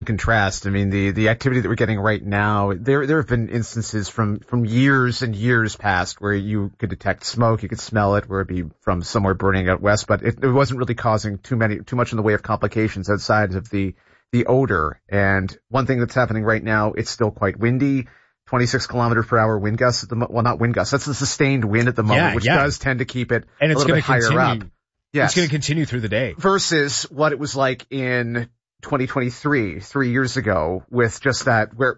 contrast. I mean, the activity that we're getting right now, there have been instances from years and years past where you could detect smoke, you could smell it, where it'd be from somewhere burning out west, but it wasn't really causing too much in the way of complications outside of the odor. And one thing that's happening right now, it's still quite windy. 26 kilometer per hour wind gusts well, not wind gusts. That's the sustained wind at the moment, which does tend to keep it a little bit higher up. Yes. It's going to continue through the day. Versus what it was like in 2023, 3 years ago, with just that, where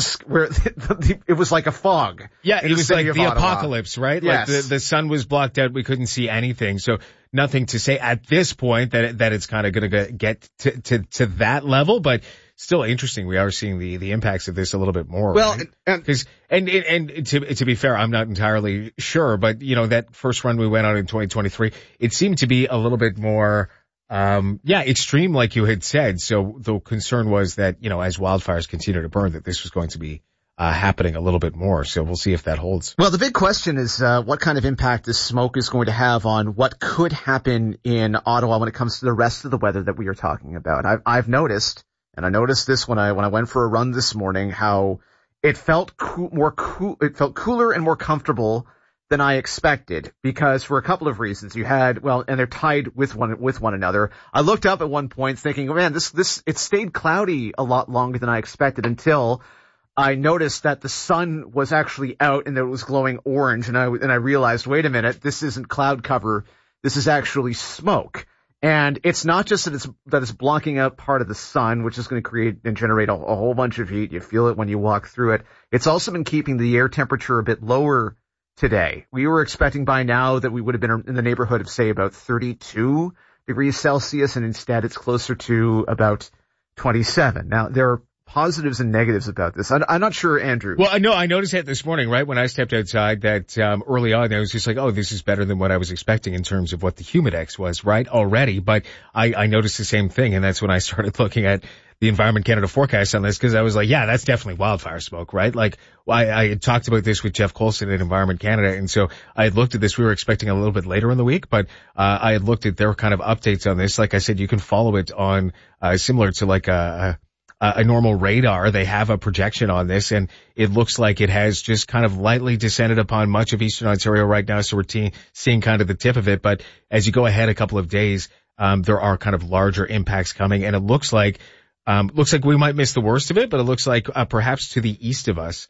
it was like a fog. Yeah, it was like the Ottawa. Apocalypse, right? Yes. Like the sun was blocked out. We couldn't see anything. So nothing to say at this point that it's kind of going to get to that level, but still interesting. We are seeing the impacts of this a little bit more. Well, right? and to be fair, I'm not entirely sure, but that first run we went on in 2023, it seemed to be a little bit more, extreme, like you had said. So the concern was that, as wildfires continue to burn, that this was going to be happening a little bit more. So we'll see if that holds. Well, the big question is what kind of impact this smoke is going to have on what could happen in Ottawa when it comes to the rest of the weather that we are talking about. I've noticed, and I noticed this when I went for a run this morning, how it felt it felt cooler and more comfortable than I expected, because for a couple of reasons. You had, and they're tied with one another. I looked up at one point thinking, oh man, it stayed cloudy a lot longer than I expected, until I noticed that the sun was actually out and that it was glowing orange, and I realized, wait a minute, this isn't cloud cover, this is actually smoke. And it's not just that it's blocking out part of the sun, which is going to create and generate a whole bunch of heat. You feel it when you walk through it. It's also been keeping the air temperature a bit lower today. We were expecting by now that we would have been in the neighborhood of, say, about 32 degrees Celsius, and instead it's closer to about 27. Now, there are positives and negatives about this. I'm not sure, Andrew. Well, no, I noticed that this morning, right, when I stepped outside, that early on, I was just like, oh, this is better than what I was expecting in terms of what the humidex was, right, already. But I noticed the same thing, and that's when I started looking at the Environment Canada forecast on this, because I was like, yeah, that's definitely wildfire smoke, right? Like, I had talked about this with Jeff Colson at Environment Canada, and so I had looked at this. We were expecting a little bit later in the week, but I had looked at their kind of updates on this. Like I said, you can follow it on similar to like a normal radar. They have a projection on this, and it looks like it has just kind of lightly descended upon much of Eastern Ontario right now. So we're seeing kind of the tip of it. But as you go ahead a couple of days, there are kind of larger impacts coming, and it looks like we might miss the worst of it, but it looks like perhaps to the east of us,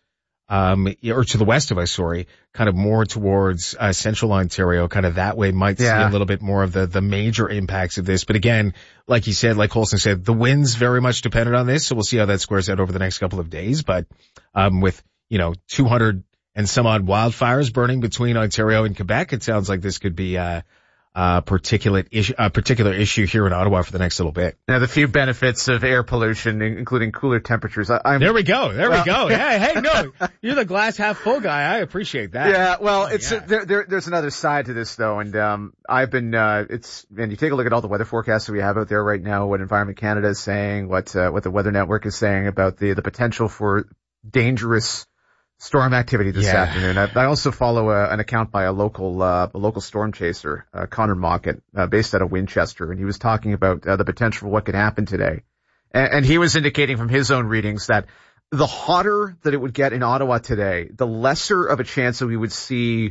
or to the west of us, sorry, kind of more towards central Ontario, kind of that way might see a little bit more of the major impacts of this. But again, like you said, like Colson said, the wind's very much dependent on this, so we'll see how that squares out over the next couple of days. But with 200 and some odd wildfires burning between Ontario and Quebec, it sounds like this could be particular issue here in Ottawa for the next little bit. Now, the few benefits of air pollution, including cooler temperatures. There we go. We go. Hey, no, you're the glass half full guy. I appreciate that. Yeah, well, there's another side to this though, and I've been and you take a look at all the weather forecasts that we have out there right now, what Environment Canada is saying, what the Weather Network is saying about the potential for dangerous storm activity this afternoon. I also follow an account by a local storm chaser, Connor Mockett, based out of Winchester, and he was talking about the potential for what could happen today. And he was indicating from his own readings that the hotter that it would get in Ottawa today, the lesser of a chance that we would see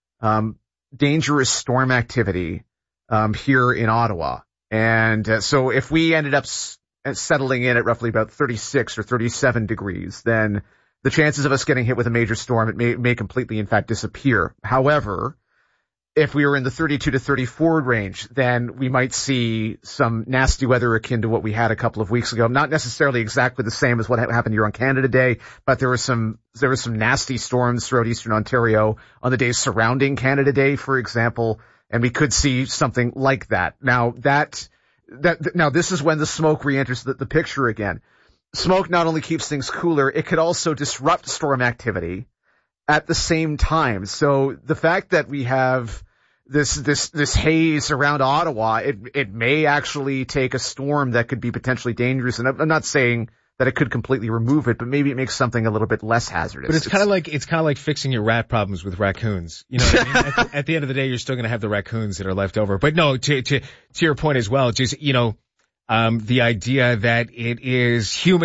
dangerous storm activity here in Ottawa. And so if we ended up settling in at roughly about 36 or 37 degrees, then the chances of us getting hit with a major storm, it may completely, in fact, disappear. However, if we were in the 32 to 34 range, then we might see some nasty weather akin to what we had a couple of weeks ago. Not necessarily exactly the same as what happened here on Canada Day, but there were some nasty storms throughout Eastern Ontario on the days surrounding Canada Day, for example, and we could see something like that. Now now this is when the smoke re-enters the picture again. Smoke not only keeps things cooler, it could also disrupt storm activity at the same time. So the fact that we have this haze around Ottawa, it may actually take a storm that could be potentially dangerous. And I'm not saying that it could completely remove it, but maybe it makes something a little bit less hazardous. But it's kind of like fixing your rat problems with raccoons. You know what I mean? At the end of the day, you're still going to have the raccoons that are left over. But no, to your point as well, just, the idea that it is human